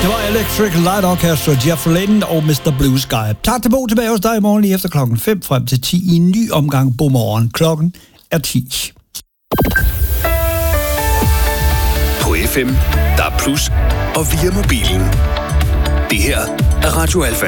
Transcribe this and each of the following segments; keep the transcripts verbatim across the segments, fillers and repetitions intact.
Det var Electric Light Orchestra, Jeff Lynne og mister Blue Sky. Tak til Bo tilbage hos dig i morgen lige efter klokken fem frem til ti i en ny omgang Bomorgen. Klokken er ti. På F M, der er plus og via mobilen. Det her er Radio Alfa.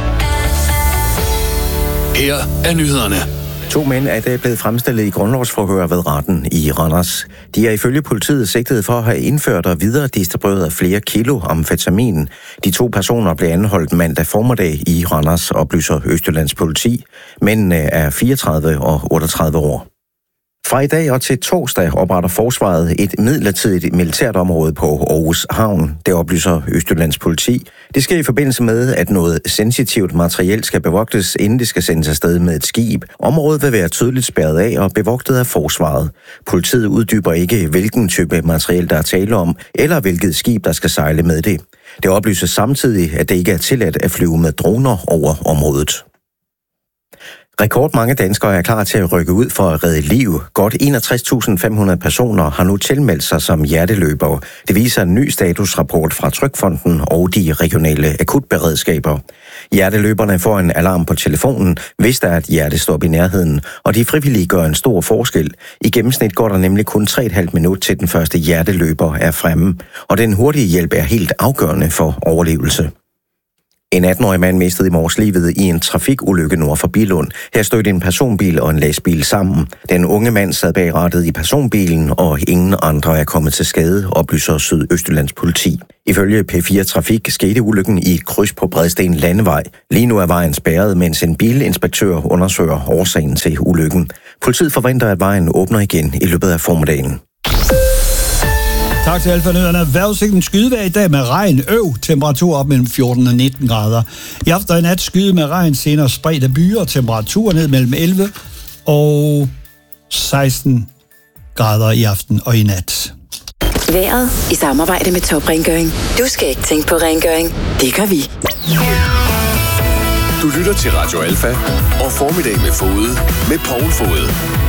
Her er nyhederne. To mænd er i dag blevet fremstillet i grundlovsforhør ved retten i Randers. De er ifølge politiet sigtet for at have indført og videre distribueret flere kilo amfetamin. De to personer blev anholdt mandag formiddag i Randers, oplyser Østjyllands politi. Mændene er fireogtredive og otteogtredive år. Fra i dag og til torsdag opretter forsvaret et midlertidigt militært område på Aarhus Havn. Det oplyser Østjyllands politi. Det sker i forbindelse med, at noget sensitivt materiel skal bevogtes, inden det skal sendes afsted med et skib. Området vil være tydeligt spærret af og bevogtet af forsvaret. Politiet uddyber ikke, hvilken type materiel der er tale om, eller hvilket skib, der skal sejle med det. Det oplyses samtidig, at det ikke er tilladt at flyve med droner over området. Rekordmange danskere er klar til at rykke ud for at redde liv. Godt enogtres tusind fem hundrede personer har nu tilmeldt sig som hjerteløbere. Det viser en ny statusrapport fra Trygfonden og de regionale akutberedskaber. Hjerteløberne får en alarm på telefonen, hvis der er et hjertestop i nærheden, og de frivillige gør en stor forskel. I gennemsnit går der nemlig kun tre komma fem minut til den første hjerteløber er fremme, og den hurtige hjælp er helt afgørende for overlevelse. En atten-årig mand mistede i morges livet i en trafikulykke nord for Billund. Her stødte en personbil og en lastbil sammen. Den unge mand sad bag rattet i personbilen, og ingen andre er kommet til skade, oplyser Sydøstjyllands politi. Ifølge P fire Trafik skete ulykken i et kryds på Bredsten Landevej. Lige nu er vejen spærret, mens en bilinspektør undersøger årsagen til ulykken. Politiet forventer, at vejen åbner igen i løbet af formiddagen. Tak til Alfa-nyhederne. Vejrudsigten skydevejr i dag med regn, øv, temperatur op mellem fjorten og nitten grader. I aften og i nat skyde med regn, senere spredt af byer, temperatur ned mellem elleve og seksten grader i aften og i nat. Vejret i samarbejde med Top Rengøring. Du skal ikke tænke på rengøring, det gør vi. Du lytter til Radio Alfa og Formiddag med Fode med Poul Fode.